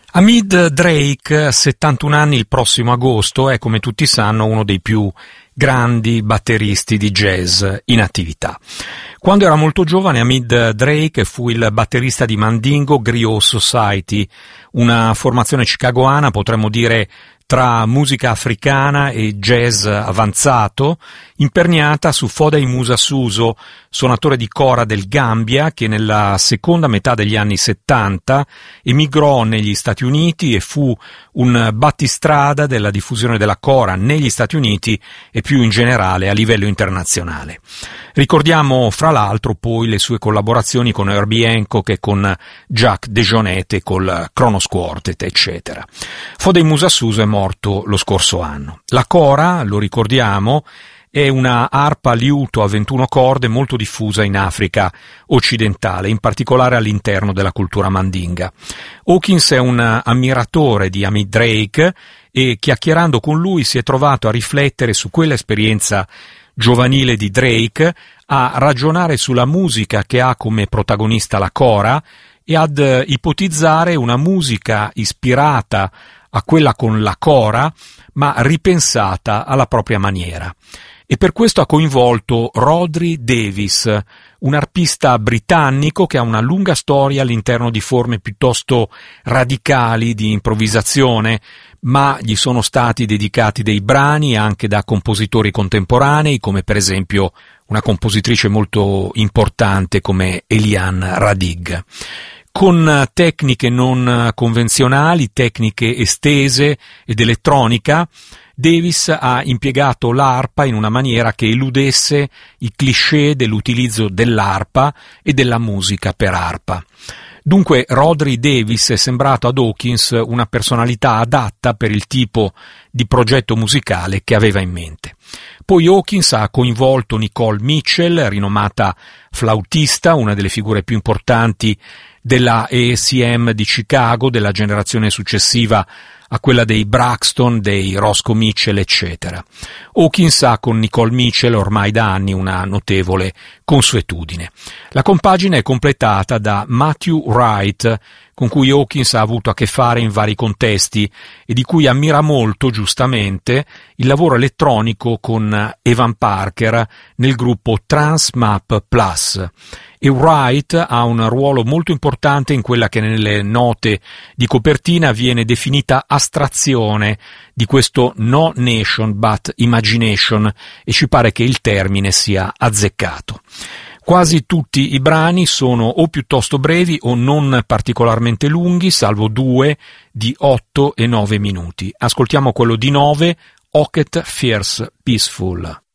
Hamid Drake, 71 anni il prossimo agosto, è, come tutti sanno, uno dei più grandi batteristi di jazz in attività. Quando era molto giovane, Hamid Drake fu il batterista di Mandingo Griot Society, una formazione chicagoana, potremmo dire, tra musica africana e jazz avanzato, imperniata su Foday Musa Suso, suonatore di kora del Gambia, che nella seconda metà degli anni 70 emigrò negli Stati Uniti e fu un battistrada della diffusione della kora negli Stati Uniti e più in generale a livello internazionale. Ricordiamo fra l'altro poi le sue collaborazioni con Herbie Hancock e con Jacques DeJohnette col Kronos Quartet, eccetera. Foday Musa Suso è morto lo scorso anno. La kora, lo ricordiamo, è una arpa a liuto a 21 corde molto diffusa in Africa occidentale, in particolare all'interno della cultura mandinga. Hawkins è un ammiratore di Hamid Drake e, chiacchierando con lui, si è trovato a riflettere su quell'esperienza giovanile di Drake, a ragionare sulla musica che ha come protagonista la kora e ad ipotizzare una musica ispirata a quella con la kora, ma ripensata alla propria maniera. E per questo ha coinvolto Rhodri Davis, un arpista britannico che ha una lunga storia all'interno di forme piuttosto radicali di improvvisazione, ma gli sono stati dedicati dei brani anche da compositori contemporanei, come per esempio una compositrice molto importante come Eliane Radig. Con tecniche non convenzionali, tecniche estese ed elettronica, Davis ha impiegato l'arpa in una maniera che eludesse i cliché dell'utilizzo dell'arpa e della musica per arpa. Dunque Rhodri Davis è sembrato ad Hawkins una personalità adatta per il tipo di progetto musicale che aveva in mente. Poi Hawkins ha coinvolto Nicole Mitchell, rinomata flautista, una delle figure più importanti della ACM di Chicago, della generazione successiva a quella dei Braxton, dei Roscoe Mitchell, eccetera. Hawkins ha con Nicole Mitchell ormai da anni una notevole consuetudine. La compagine è completata da Matthew Wright, con cui Hawkins ha avuto a che fare in vari contesti e di cui ammira molto, giustamente, il lavoro elettronico con Evan Parker nel gruppo Transmap Plus. E Wright ha un ruolo molto importante in quella che nelle note di copertina viene definita astrazione di questo no nation but imagination, e ci pare che il termine sia azzeccato. Quasi tutti i brani sono o piuttosto brevi o non particolarmente lunghi, salvo due di 8 e 9 minuti. Ascoltiamo quello di 9, Hocket Fierce Peaceful.